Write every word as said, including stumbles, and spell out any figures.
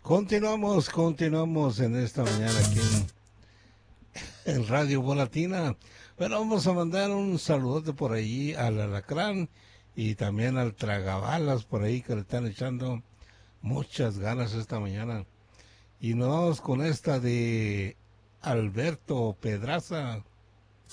Continuamos, continuamos en esta mañana aquí en, en Radio Volatina. Bueno, vamos a mandar un saludote por allí al Alacrán y también al Tragabalas por ahí que le están echando muchas ganas esta mañana. Y nos vamos con esta de Alberto Pedraza.